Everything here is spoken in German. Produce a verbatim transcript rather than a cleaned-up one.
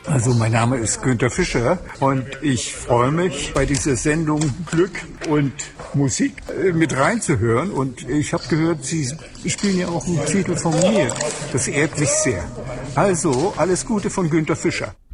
Also mein Name ist Günter Fischer und ich freue mich, bei dieser Sendung Glück und Musik mit reinzuhören. Und ich habe gehört, Sie spielen ja auch einen Titel von mir. Das ehrt mich sehr. Also alles Gute von Günter Fischer.